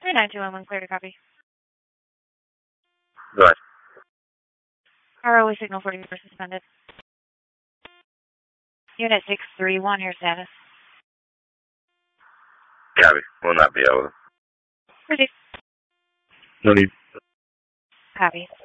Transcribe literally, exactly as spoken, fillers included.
three nine two one one, clear to copy. Go ahead. R O E signal forty-four suspended. Unit six three one, your status. Copy. Will not be able to. Proceed. No need. Copy.